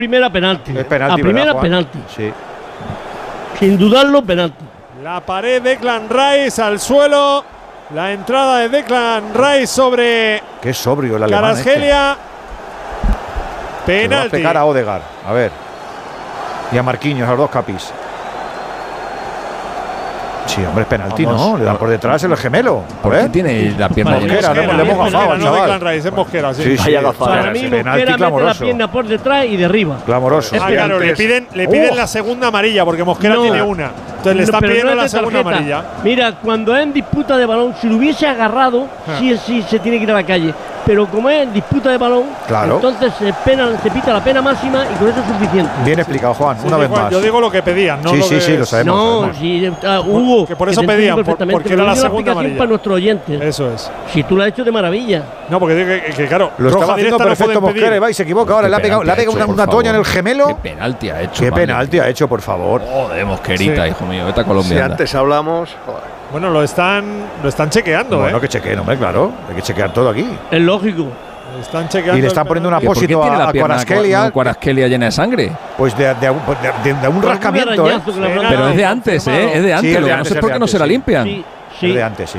Primera penalti. Es penalti, a primera ¿verdad, penalti. Sí. Sin dudarlo, penalti. La pared de Declan Rice al suelo. La entrada de Declan Rice sobre Qué sobrio el alemán. Kvaratskhelia. Se lo va a Penalti. pegar a Odegaard. A ver. Y a Marquinhos, a los dos capis. Sí, hombre, es penalti, Vamos. ¿no? Le dan por detrás el gemelo. A ¿Por qué ver. tiene la pierna llena? Mosquera, le hemos gafado al no chaval. Declan Rice, es Mosquera, sí. Sí, sí. Vaya gafada. Para mí, sí, Mosquera penalti mete la clamoroso. pierna por detrás y derriba. Clamoroso. Ah, claro, le piden la segunda amarilla porque Mosquera No. tiene una. Entonces le están Pero pidiendo no la es de segunda tarjeta. amarilla. Mira, cuando es en disputa de balón, si lo hubiese agarrado, sí se tiene que ir a la calle. Pero como es en disputa de balón, Claro. entonces se pita la pena máxima y con eso es suficiente. Bien explicado, Juan. Sí, una sí, vez Juan, más. yo digo lo que pedían, no Sí, lo sí, que sí, lo sabemos. No, sabemos. sí, Hugo. Que por eso te entiendo pedían, perfectamente, porque pero era la yo digo segunda explicación amarilla. para nuestro oyente. Eso es. Si tú lo has hecho de maravilla. No, porque digo que claro, Lo roja estaba haciendo directa no perfecto pueden Mosquera y pedir. va y se equivoca. Ahora le ha pegado una toña en el gemelo. ¿Qué penalti ha hecho? ¿Qué vale? penalti ha hecho, por favor? Joder, Mosquerita, Sí. hijo mío. Vete a Si Colombia. anda. antes hablamos. Bueno, lo están chequeando, Bueno, que chequeen, hombre, claro. Hay que chequear todo aquí. Es lógico. Están chequeando. Y le están poniendo un ¿Que ¿Por qué apósito tiene la a pierna Kvaratskhelia. Kvaratskhelia llena de sangre? Pues de un rascamiento, ¿eh? arañazo que le habrán Pero dado. es de antes, ¿eh? Es de antes. es de Lo que no antes, sé es por de qué no se la antes, sí. limpian. Sí, Es sí. de antes, sí.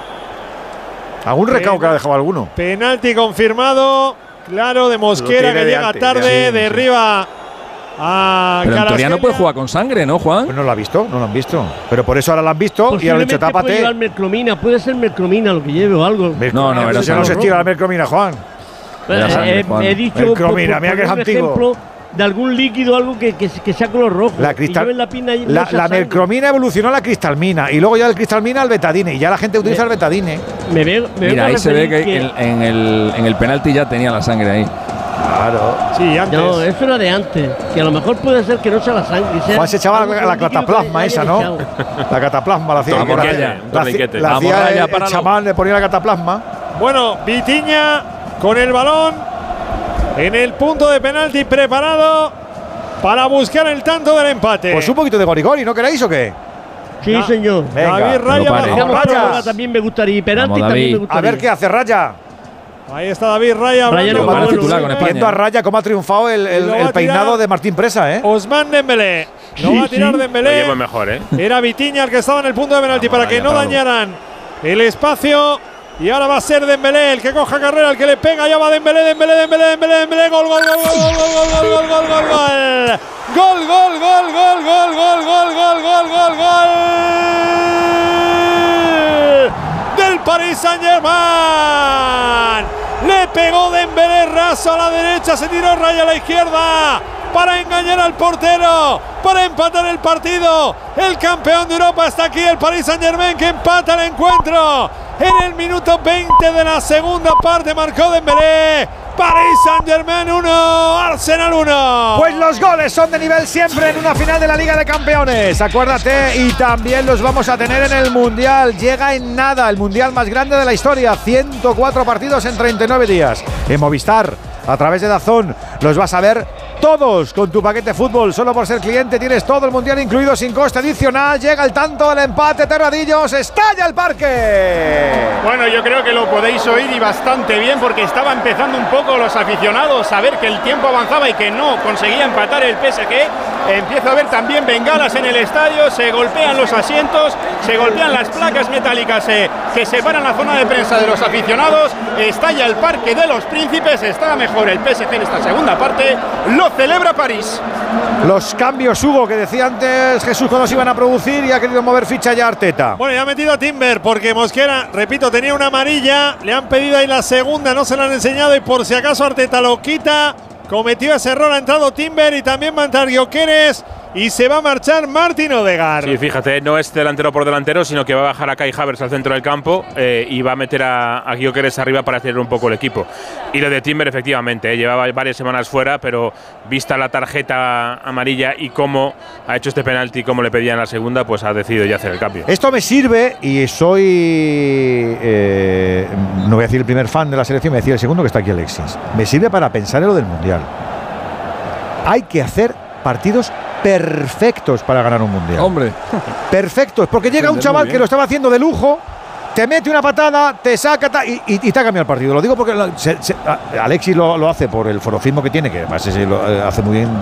Algún recao que ha dejado alguno. Penalti confirmado. Claro, de Mosquera tiene que de llega antes, tarde, sí, derriba a Pero en teoría no puede Kvaratskhelia. jugar con sangre, ¿no, Juan? Pues no lo ha visto, no lo han visto. Pero por eso ahora lo han visto y han dicho Posiblemente puede tápate. llevar mercromina, puede ser mercromina lo que lleve o algo. No, no, era Eso no sangre. se estira la mercromina, Juan. Era sangre, Juan. He dicho Mercromina, mira que es un antiguo. ejemplo de algún líquido, algo que sea color rojo. La y cristal, lleven la pierna y no la sea sangre. mercromina evolucionó a la cristalmina y luego ya del cristalmina al betadine y ya la gente utiliza el betadine. Me vengo Mira, a ahí se ve referir que en el penalti ya tenía la sangre ahí. Claro. Sí, antes. No, eso era de antes. Que a lo mejor puede ser que no sea la sangre. sea Juan se echaba algo la líquido que cataplasma haya esa, ¿no? echado. La cataplasma la hacía. Torniquete, la- un la- torniquete. La Vamos, hacía Raya, el páralo. chamán, le ponía la cataplasma. Bueno, Vitinha con el balón en el punto de penalti preparado para buscar el tanto del empate. Pues un poquito de gorigori, ¿no queréis o qué? Sí, Ya. señor. Venga, David Raya no pare. bajo Vamos, Raya. ahora también me gustaría. Y penalti Vamos, también David. me A gustaría. ver qué hace Raya. Ahí está David Raya. Raya hablando no con va a Osman titular con Dembélé. Viendo a Raya cómo ha triunfado el Y lo va a peinado tirar de Martín Presa, ¿eh? Osman Dembélé. No Sí, va a tirar sí. Lo Dembélé. llevo mejor, ¿eh? Era Vitinha el que estaba en el punto de penalti para que no dañaran el espacio. Y ahora va a ser Dembélé el que coja carrera, el que le pega. Ya va Dembélé. Gol, gol, del Paris Saint-Germain. Le pegó Dembélé raso a la derecha, se tiró Raya a la izquierda para engañar al portero, para empatar el partido. El campeón de Europa está aquí, el Paris Saint-Germain, que empata el encuentro. En el minuto 20 de la segunda parte marcó Dembélé. Paris Saint-Germain 1, Arsenal 1. Pues los goles son de nivel siempre en una final de la Liga de Campeones. Acuérdate, y también los vamos a tener en el Mundial. Llega en nada, el Mundial más grande de la historia. 104 partidos en 39 días. En Movistar, a través de DAZN, los vas a ver todos con tu paquete fútbol. Solo por ser cliente tienes todo el Mundial incluido sin coste adicional. Llega el tanto del empate, Terradillos. ¡Estalla el parque! Bueno, yo creo que lo podéis oír y bastante bien porque estaba empezando un poco los aficionados a ver que el tiempo avanzaba y que no conseguía empatar el PSG. Empiezo a ver también bengalas en el estadio, se golpean los asientos, se golpean las placas metálicas que separan la zona de prensa de los aficionados. Estalla el Parque de los Príncipes, está mejor el PSG en esta segunda parte, lo celebra París. Los cambios, Hugo, que decía antes Jesús cuando se iban a producir y ha querido mover ficha ya Arteta. Bueno, ya ha metido a Timber porque Mosquera, repito, tenía una amarilla. Le han pedido ahí la segunda, no se la han enseñado y por si acaso Arteta lo quita. Cometió ese error, ha entrado Timber y también va a entrar Gyökeres y se va a marchar Martin Odegaard. Sí, fíjate, no es delantero por delantero, sino que va a bajar a Kai Havertz al centro del campo y va a meter a Gyökeres arriba para acelerar un poco el equipo. Y lo de Timber, efectivamente, llevaba varias semanas fuera, pero vista la tarjeta amarilla y cómo ha hecho este penalti, como le pedían la segunda, pues ha decidido ya hacer el cambio. Esto me sirve y soy, no voy a decir el primer fan de la selección, me voy a decir el segundo, que está aquí Alexis. Me sirve para pensar en lo del Mundial. Hay que hacer partidos perfectos para ganar un Mundial. Hombre. Perfectos, porque llega un chaval que lo estaba haciendo de lujo, te mete una patada, te saca y te ha cambiado el partido. Lo digo porque Alexis lo hace por el forofismo que tiene, que además lo hace muy bien